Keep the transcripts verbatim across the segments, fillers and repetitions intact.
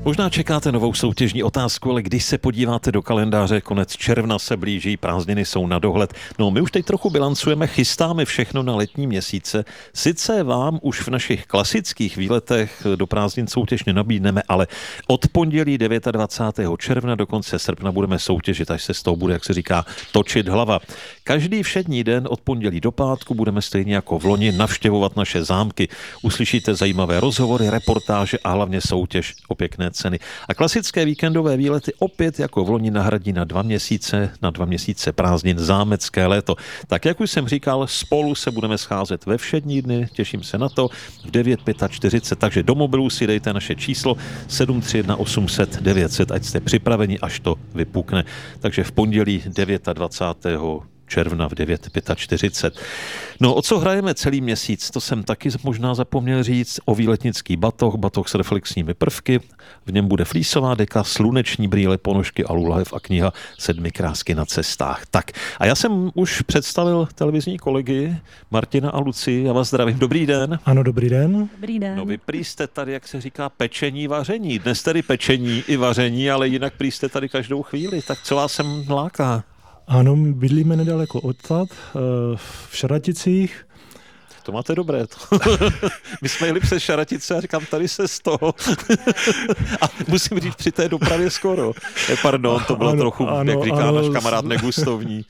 Možná čekáte novou soutěžní otázku, ale když se podíváte do kalendáře, konec června se blíží, prázdniny jsou na dohled. No, my už teď trochu bilancujeme, chystáme všechno na letní měsíce. Sice vám už v našich klasických výletech do prázdnin soutěž nenabídneme, ale od pondělí dvacátého devátého června do konce srpna budeme soutěžit, až se z toho bude, jak se říká, točit hlava. Každý všední den od pondělí do pátku budeme stejně jako v loni navštěvovat naše zámky. Uslyšíte zajímavé rozhovory, reportáže a hlavně soutěž o pěkné ceny. A klasické víkendové výlety opět jako v loni nahradí na dva měsíce, na dva měsíce prázdnin zámecké léto. Tak jak už jsem říkal, spolu se budeme scházet ve všední dny, těším se na to, v devět čtyřicet pět, takže do mobilu si dejte naše číslo sedm tři jedna osm set devět set, ať jste připraveni, až to vypukne. Takže v pondělí dvacátého devátého června v devět čtyřicet pět. No, o co hrajeme celý měsíc, to jsem taky možná zapomněl říct, o výletnický batoh, batoh s reflexními prvky, v něm bude flísová deka, sluneční brýle, ponožky a lulahev a kniha Sedmi krásky na cestách. Tak, a já jsem už představil televizní kolegy Martina a Lucii, já vás zdravím, dobrý den. Ano, dobrý den. Dobrý den. No, vy prý jste tady, jak se říká, pečení, vaření, dnes tedy pečení i vaření, ale jinak prý jste tady každou chvíli, tak co vás sem láká? Ano, bydlíme nedaleko odtud, v Šaraticích. To máte dobré. My jsme jeli přes Šaratice a říkám, tady se z toho. A musím říct, při té dopravě skoro. Pardon, to bylo ano, trochu, ano, jak říká ano, náš kamarád, negustovní.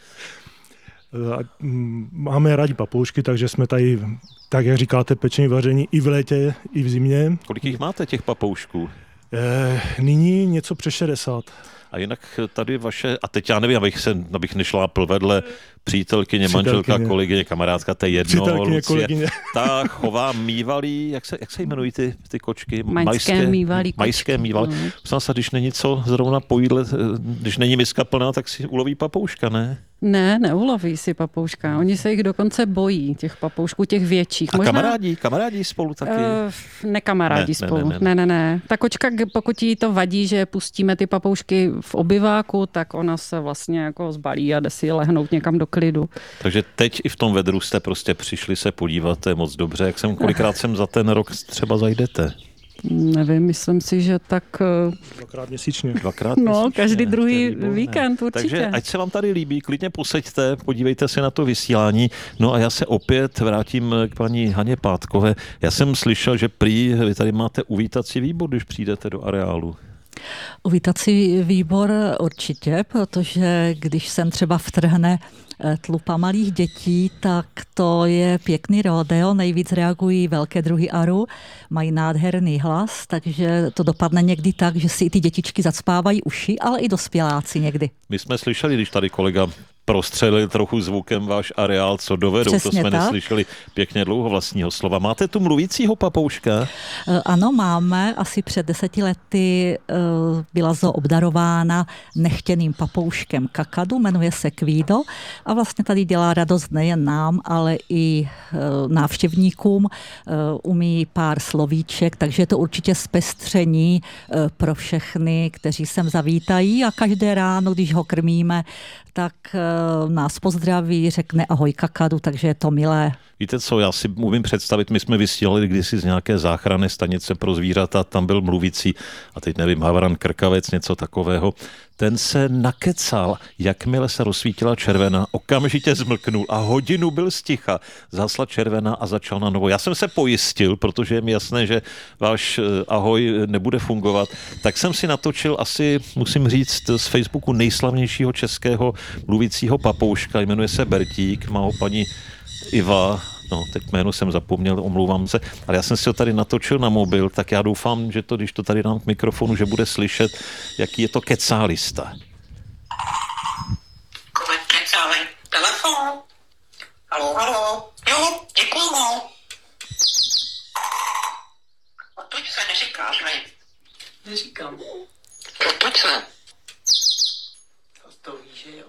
Máme rádi papoušky, takže jsme tady, tak jak říkáte, pečení, vaření i v létě, i v zimě. Kolik jich máte těch papoušků? Nyní něco přes šedesát. A jinak tady vaše, a teď já nevím, abych, se, abych nešlápl vedle přítelkyně, manželka, kolegyně, kamarádka, to je jedno, Lucie, ta chová mývalí, jak se, jak se jmenují ty, ty kočky? Majské mývalí. Majské mývalí. Mm. Se, když není co zrovna pojídle, když není miska plná, tak si uloví papouška, ne? Ne, neuloví si papouška. Oni se jich dokonce bojí, těch papoušků, těch větších. A Možná... kamarádí, kamarádí spolu taky? Uh, nekamarádí ne, spolu, ne ne ne. ne, ne, ne. Ta kočka, pokud jí to vadí, že pustíme ty papoušky v obyváku, tak ona se vlastně jako zbalí a jde si lehnout někam do klidu. Takže teď i v tom vedru jste prostě přišli se podívat, to je moc dobře. Jak jsem, kolikrát sem za ten rok třeba zajdete? Nevím, myslím si, že tak... Dvakrát měsíčně. Dvakrát no, měsíčně. každý druhý víkend určitě. Takže ať se vám tady líbí, klidně poseďte, podívejte se na to vysílání. No a já se opět vrátím k paní Haně Pátkové. Já jsem slyšel, že prý vy tady máte uvítací výbor, když přijdete do areálu. Uvítací výbor určitě, protože když sem třeba vtrhne tlupa malých dětí, tak to je pěkný rodeo, nejvíc reagují velké druhy aru, mají nádherný hlas, takže to dopadne někdy tak, že si i ty dětičky zacpávají uši, ale i dospěláci někdy. My jsme slyšeli, když tady kolega prostřelil trochu zvukem váš areál, co dovedou. Přesně to jsme tak. Neslyšeli pěkně dlouho vlastního slova. Máte tu mluvícího papouška? Ano, máme. Asi před deseti lety byla zoo obdarována nechtěným papouškem kakadu, jmenuje se Kvído a vlastně tady dělá radost nejen nám, ale i návštěvníkům. Umí pár slovíček, takže je to určitě zpestření pro všechny, kteří sem zavítají a každé ráno, když ho krmíme, tak nás pozdraví, řekne ahoj kakadu, takže je to milé. Víte co, já si umím představit, my jsme vysílali kdysi z nějaké záchranné stanice pro zvířata, tam byl mluvící, a teď nevím, havran, krkavec, něco takového. Ten se nakecal, jakmile se rozsvítila červená, okamžitě zmlknul a hodinu byl sticha. Zhasla červená a začal na novo. Já jsem se pojistil, protože je mi jasné, že váš ahoj nebude fungovat, tak jsem si natočil asi, musím říct, z Facebooku nejslavnějšího českého mluvícího papouška, jmenuje se Bertík, má ho paní Iva, no teď jméno jsem zapomněl, omlouvám se, ale já jsem si ho tady natočil na mobil, tak já doufám, že to, když to tady dám k mikrofonu, že bude slyšet, jaký je to kecálista. Kecále, telefon. Haló, haló. Jo, děkuju. Otoč se neříkáš, ne? Neříkám. Otoč se. To víš, že jo.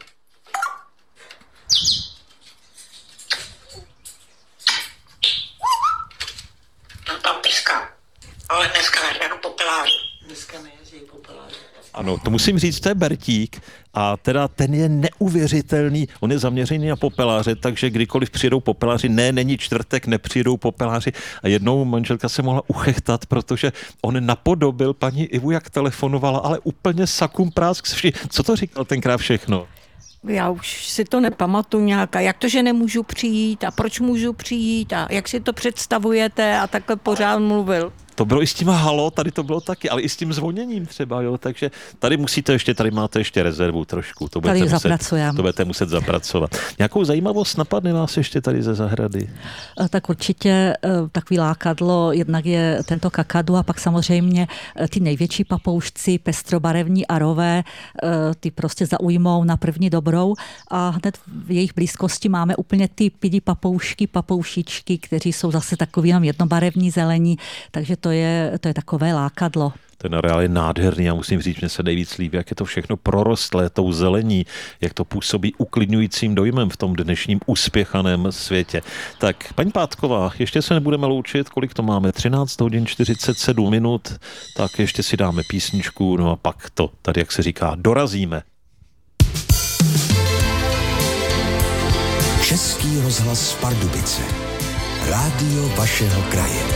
No tam píská, ale dneska nehranu popeláři. Dneska nejezdí popeláře. Ano, to musím říct, to je Bertík a teda ten je neuvěřitelný, on je zaměřený na popeláře, takže kdykoliv přijedou popeláři, ne, není čtvrtek, nepřijedou popeláři a jednou manželka se mohla uchechtat, protože on napodobil paní Ivu, jak telefonovala, ale úplně sakum prásk. Co to říkal tenkrát všechno? Já už si to nepamatuju nějak. A jak to, že nemůžu přijít a proč můžu přijít a jak si to představujete a takhle pořád mluvil. To bylo i s tím halo, tady to bylo taky, ale i s tím zvoněním třeba, jo, takže tady musíte ještě, tady máte ještě rezervu trošku, to budete, muset, to budete muset zapracovat. Nějakou zajímavost napadne vás ještě tady ze zahrady? Tak určitě takový lákadlo, jednak je tento kakadu a pak samozřejmě ty největší papoušci, pestrobarevní arové, ty prostě zaujmou na první dobrou a hned v jejich blízkosti máme úplně ty pidi papoušky, papoušičky, kteří jsou zase takový jenom jednobarevní zelení, takže to je, to je takové lákadlo. Ten areál je nádherný, já musím říct, že se nejvíc líbí, jak je to všechno prorostlé tou zelení, jak to působí uklidňujícím dojmem v tom dnešním uspěchaném světě. Tak, paní Pátková, ještě se nebudeme loučit, kolik to máme? třináct hodin čtyřicet sedm minut, tak ještě si dáme písničku, no a pak to, tady jak se říká, dorazíme. Český rozhlas Pardubice. Rádio vašeho kraje.